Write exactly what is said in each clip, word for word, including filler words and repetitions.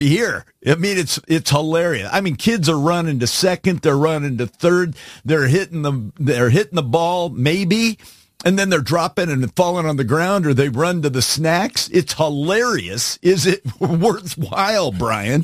here. I mean, it's it's hilarious. I mean, kids are running to second, they're running to third, they're hitting the they're hitting the ball maybe, and then they're dropping and falling on the ground, or they run to the snacks. It's hilarious. Is it worthwhile, Brian?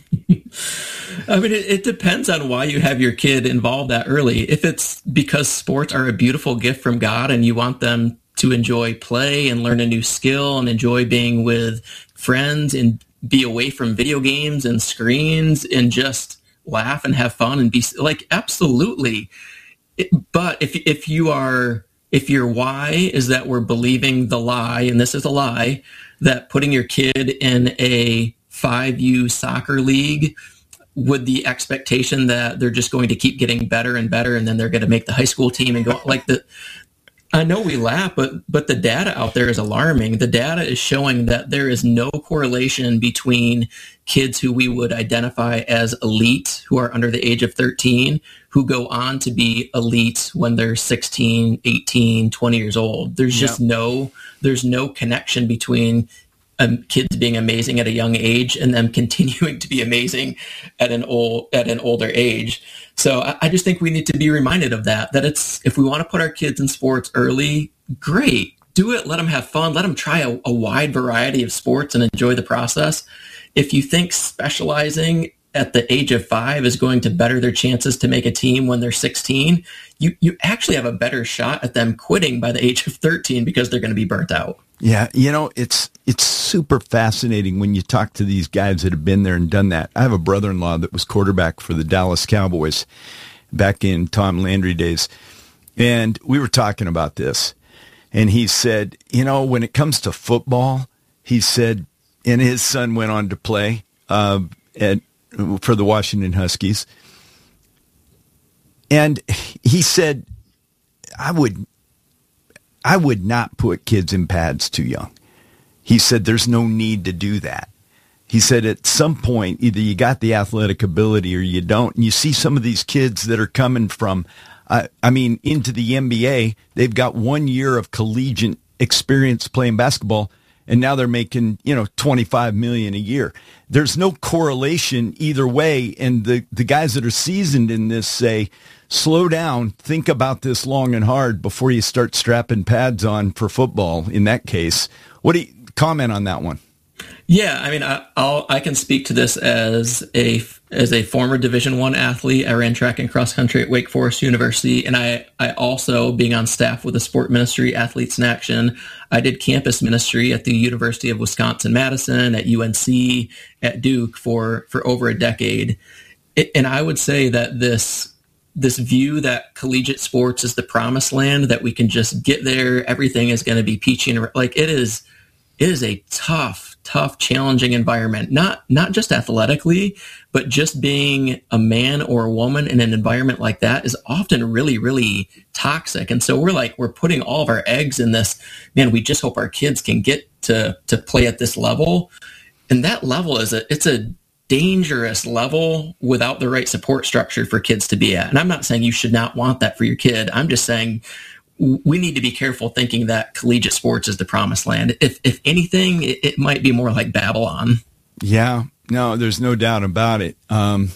I mean, it, it depends on why you have your kid involved that early. If it's because sports are a beautiful gift from God and you want them to enjoy play and learn a new skill and enjoy being with friends and be away from video games and screens and just laugh and have fun and be like, absolutely. It, but if if you are, if your why is that we're believing the lie, and this is a lie, that putting your kid in a five U soccer league with the expectation that they're just going to keep getting better and better, and then they're going to make the high school team and go like the, I know we laugh, but but the data out there is alarming. The data is showing that there is no correlation between kids who we would identify as elite, who are under the age of thirteen, who go on to be elite when they're sixteen, eighteen, twenty years old. There's just yep. no, there's no connection between um, kids being amazing at a young age and them continuing to be amazing at an old, at an older age. So I, I just think we need to be reminded of that, that it's, if we want to put our kids in sports early, great, do it. Let them have fun. Let them try a, a wide variety of sports and enjoy the process. If you think specializing at the age of five is going to better their chances to make a team when they're sixteen, you, you actually have a better shot at them quitting by the age of thirteen because they're going to be burnt out. Yeah, you know, it's it's super fascinating when you talk to these guys that have been there and done that. I have a brother-in-law that was quarterback for the Dallas Cowboys back in Tom Landry days, and we were talking about this, and he said, you know, when it comes to football, he said, and his son went on to play uh, at for the Washington Huskies, and he said, I would I would not put kids in pads too young. He said there's no need to do that. He said at some point, either you got the athletic ability or you don't. And you see some of these kids that are coming from, uh, I mean, into the N B A. They've got one year of collegiate experience playing basketball, and now they're making, you know, twenty-five million dollars a year. There's no correlation either way. And the, the guys that are seasoned in this say, slow down, think about this long and hard before you start strapping pads on for football in that case. What do you comment on that one? Yeah, I mean, I, I'll, I can speak to this as a as a former Division One athlete. I ran track and cross country at Wake Forest University, and I, I also, being on staff with the sport ministry, Athletes in Action, I did campus ministry at the University of Wisconsin-Madison, at U N C, at Duke for, for over a decade. It, and I would say that this this view that collegiate sports is the promised land, that we can just get there, everything is going to be peachy and like it is. It is a tough, tough, challenging environment, not not just athletically, but just being a man or a woman in an environment like that is often really, really toxic. And so we're like, we're putting all of our eggs in this, man, we just hope our kids can get to to play at this level. And that level is a, it's a dangerous level without the right support structure for kids to be at. And I'm not saying you should not want that for your kid. I'm just saying we need to be careful thinking that collegiate sports is the promised land. If if anything, it, it might be more like Babylon. Yeah, no, there's no doubt about it. Um,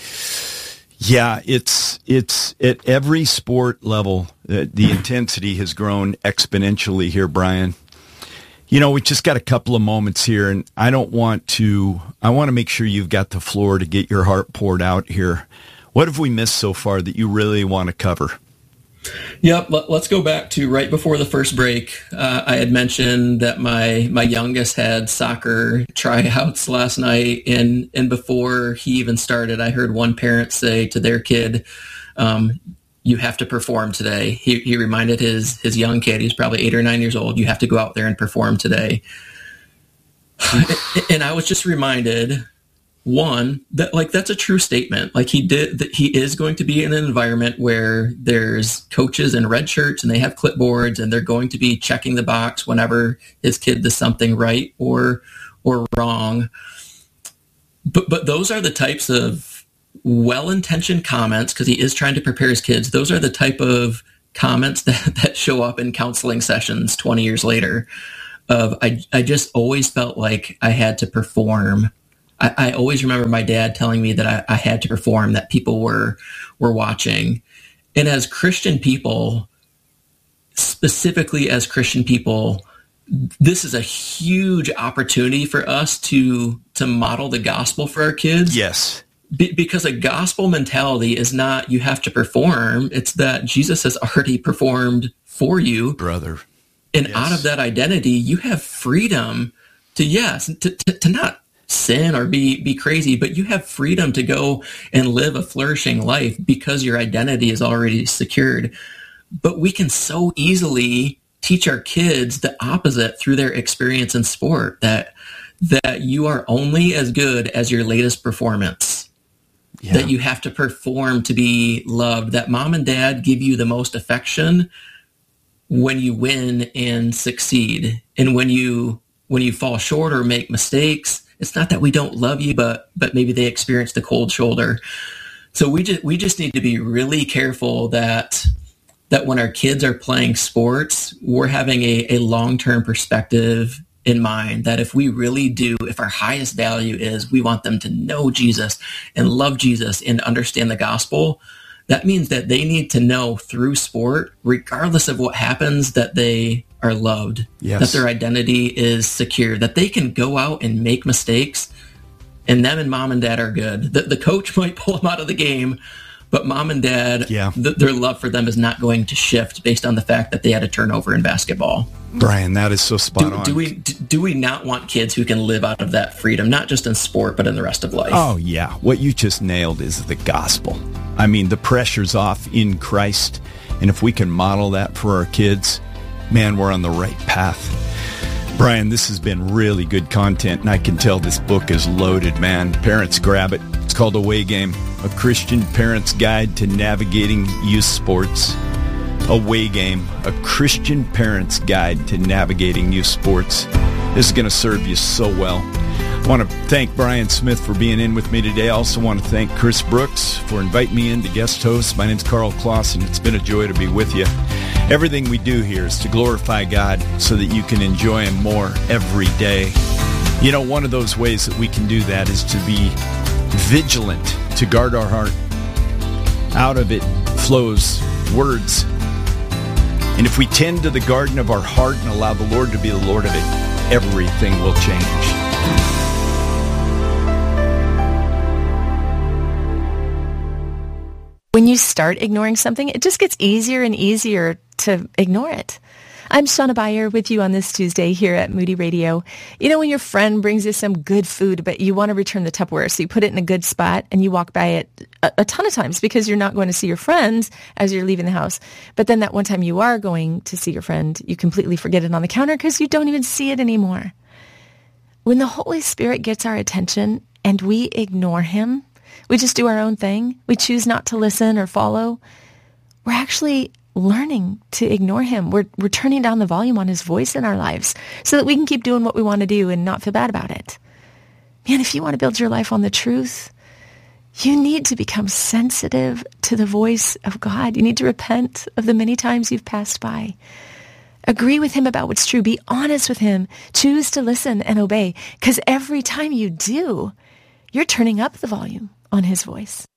yeah, it's it's at every sport level, uh, the intensity has grown exponentially here, Brian. You know, we just got a couple of moments here, and I don't want to, I want to make sure you've got the floor to get your heart poured out here. What have we missed so far that you really want to cover? Yep. Let's go back to right before the first break. Uh, I had mentioned that my, my youngest had soccer tryouts last night, and, and before he even started, I heard one parent say to their kid, um, you have to perform today. He, he reminded his, his young kid, he's probably eight or nine years old, you have to go out there and perform today. And I was just reminded, one, that like that's a true statement. Like he did, that he is going to be in an environment where there's coaches in red shirts and they have clipboards and they're going to be checking the box whenever his kid does something right or or wrong. But but those are the types of well-intentioned comments, because he is trying to prepare his kids. Those are the type of comments that, that show up in counseling sessions twenty years later. Of I I just always felt like I had to perform I, I always remember my dad telling me that I, I had to perform, that people were were watching. And as Christian people, specifically as Christian people, this is a huge opportunity for us to to model the gospel for our kids. Yes. Be, because a gospel mentality is not you have to perform. It's that Jesus has already performed for you. Brother. And yes. out of that identity, you have freedom to, yes, to, to, to not sin or be, be crazy, but you have freedom to go and live a flourishing life because your identity is already secured. But we can so easily teach our kids the opposite through their experience in sport, that that you are only as good as your latest performance, yeah. that you have to perform to be loved, that mom and dad give you the most affection when you win and succeed. And when you when you fall short or make mistakes, it's not that we don't love you, but but maybe they experience the cold shoulder. So we just we just need to be really careful that that when our kids are playing sports, we're having a, a long-term perspective in mind, that if we really do, if our highest value is we want them to know Jesus and love Jesus and understand the gospel, that means that they need to know through sport, regardless of what happens, that they are loved, yes. that their identity is secure, that they can go out and make mistakes, and them and mom and dad are good. The, the coach might pull them out of the game, but mom and dad, yeah. th- their love for them is not going to shift based on the fact that they had a turnover in basketball. Brian, that is so spot do, on. Do we do we not want kids who can live out of that freedom, not just in sport, but in the rest of life? Oh, yeah. What you just nailed is the gospel. I mean, the pressure's off in Christ. And if we can model that for our kids, man, we're on the right path. Brian, this has been really good content, and I can tell this book is loaded, man. Parents, grab it. It's called Away Game, A Christian Parent's Guide to Navigating Youth Sports. Away Game, A Christian Parent's Guide to Navigating Youth Sports. This is going to serve you so well. I want to thank Brian Smith for being in with me today. I also want to thank Chris Brooks for inviting me in to guest host. My name's Carl Clausen. It's been a joy to be with you. Everything we do here is to glorify God so that you can enjoy Him more every day. You know, one of those ways that we can do that is to be vigilant, to guard our heart. Out of it flows words. And if we tend to the garden of our heart and allow the Lord to be the Lord of it, everything will change. When you start ignoring something, it just gets easier and easier to ignore it. I'm Shauna Beyer with you on this Tuesday here at Moody Radio. You know, when your friend brings you some good food, but you want to return the Tupperware, so you put it in a good spot and you walk by it a, a ton of times because you're not going to see your friends as you're leaving the house. But then that one time you are going to see your friend, you completely forget it on the counter because you don't even see it anymore. When the Holy Spirit gets our attention and we ignore Him, we just do our own thing, we choose not to listen or follow, we're actually learning to ignore Him. We're, we're turning down the volume on His voice in our lives so that we can keep doing what we want to do and not feel bad about it. Man, if you want to build your life on the truth, you need to become sensitive to the voice of God. You need to repent of the many times you've passed by. Agree with Him about what's true. Be honest with Him. Choose to listen and obey, because every time you do, you're turning up the volume on His voice.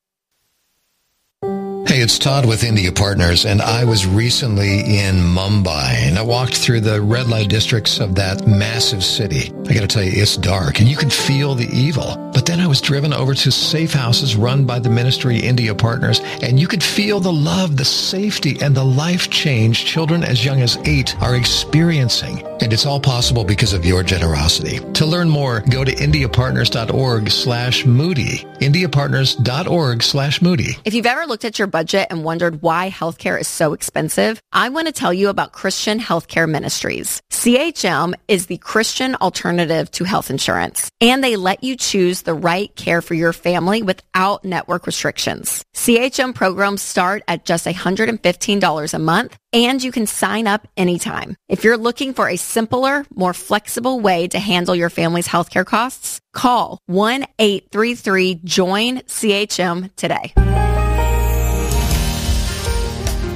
Hey, it's Todd with India Partners, and I was recently in Mumbai, and I walked through the red light districts of that massive city. I gotta tell you, it's dark, and you can feel the evil. But then I was driven over to safe houses run by the ministry India Partners, and you could feel the love, the safety, and the life change children as young as eight are experiencing. And it's all possible because of your generosity. To learn more, go to indiapartners.org slash Moody. indiapartners.org slash Moody. If you've ever looked at your budget and wondered why healthcare is so expensive, I want to tell you about Christian Healthcare Ministries. C H M is the Christian alternative to health insurance, and they let you choose the right care for your family without network restrictions. C H M programs start at just one hundred fifteen dollars a month, and you can sign up anytime. If you're looking for a simpler, more flexible way to handle your family's healthcare costs, call one eight three three join C H M today.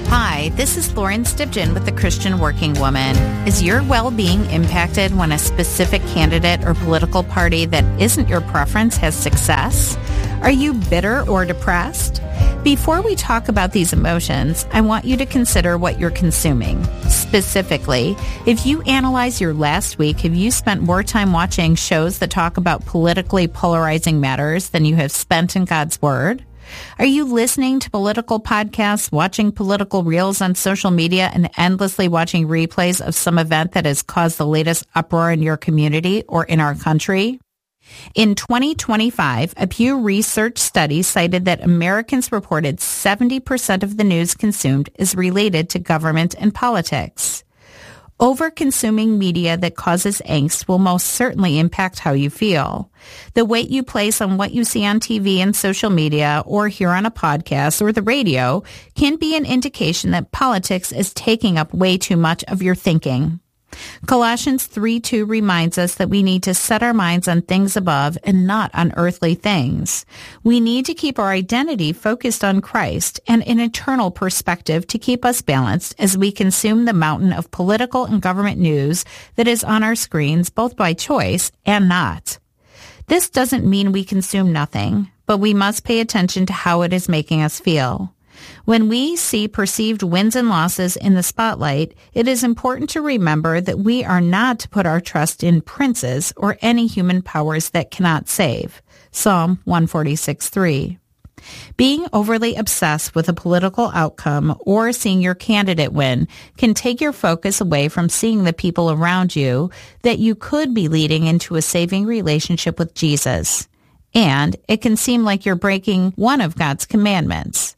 Hi, this is Lauren Stibgen with the Christian Working Woman. Is your well-being impacted when a specific candidate or political party that isn't your preference has success? Are you bitter or depressed? Before we talk about these emotions, I want you to consider what you're consuming. Specifically, if you analyze your last week, have you spent more time watching shows that talk about politically polarizing matters than you have spent in God's Word? Are you listening to political podcasts, watching political reels on social media, and endlessly watching replays of some event that has caused the latest uproar in your community or in our country? In twenty twenty-five, a Pew Research study cited that Americans reported seventy percent of the news consumed is related to government and politics. Over-consuming media that causes angst will most certainly impact how you feel. The weight you place on what you see on T V and social media or hear on a podcast or the radio can be an indication that politics is taking up way too much of your thinking. Colossians three two reminds us that we need to set our minds on things above and not on earthly things. We need to keep our identity focused on Christ and an eternal perspective to keep us balanced as we consume the mountain of political and government news that is on our screens both by choice and not. This doesn't mean we consume nothing, but we must pay attention to how it is making us feel. When we see perceived wins and losses in the spotlight, it is important to remember that we are not to put our trust in princes or any human powers that cannot save. Psalm one forty-six three. Being overly obsessed with a political outcome or seeing your candidate win can take your focus away from seeing the people around you that you could be leading into a saving relationship with Jesus. And it can seem like you're breaking one of God's commandments.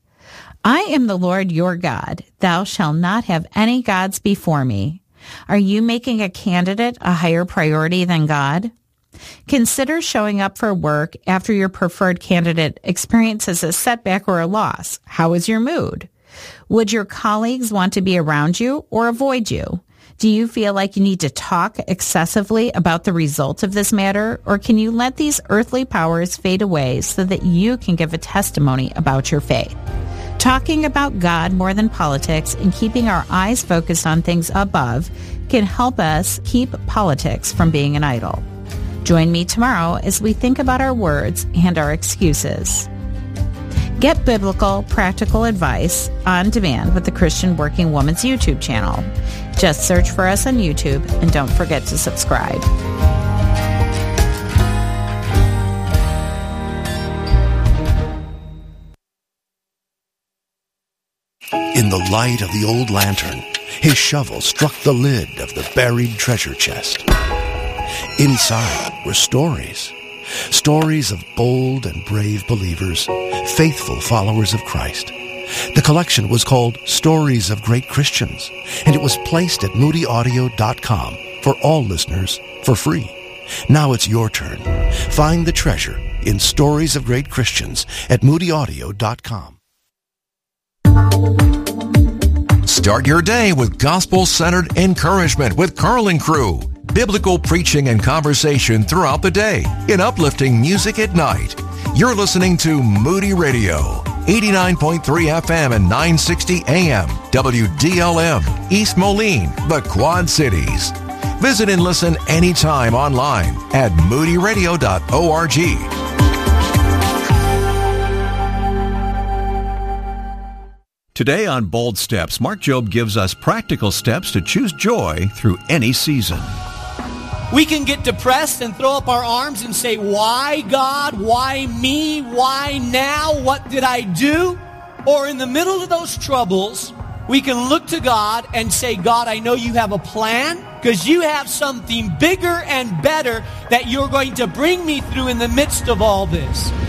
I am the Lord your God. Thou shalt not have any gods before me. Are you making a candidate a higher priority than God? Consider showing up for work after your preferred candidate experiences a setback or a loss. How is your mood? Would your colleagues want to be around you or avoid you? Do you feel like you need to talk excessively about the result of this matter, or can you let these earthly powers fade away so that you can give a testimony about your faith? Talking about God more than politics and keeping our eyes focused on things above can help us keep politics from being an idol. Join me tomorrow as we think about our words and our excuses. Get biblical, practical advice on demand with the Christian Working Woman's YouTube channel. Just search for us on YouTube and don't forget to subscribe. In the light of the old lantern, his shovel struck the lid of the buried treasure chest. Inside were stories. Stories of bold and brave believers, faithful followers of Christ. The collection was called Stories of Great Christians, and it was placed at moody audio dot com for all listeners for free. Now it's your turn. Find the treasure in Stories of Great Christians at moody audio dot com. Start your day with gospel-centered encouragement with Carl and Crew. Biblical preaching and conversation throughout the day in uplifting music at night. You're listening to Moody Radio, eighty-nine point three F M and nine sixty A M, W D L M, East Moline, the Quad Cities. Visit and listen anytime online at moody radio dot org. Today on Bold Steps, Mark Jobe gives us practical steps to choose joy through any season. We can get depressed and throw up our arms and say, why God? Why me? Why now? What did I do? Or in the middle of those troubles, we can look to God and say, God, I know you have a plan because you have something bigger and better that you're going to bring me through in the midst of all this.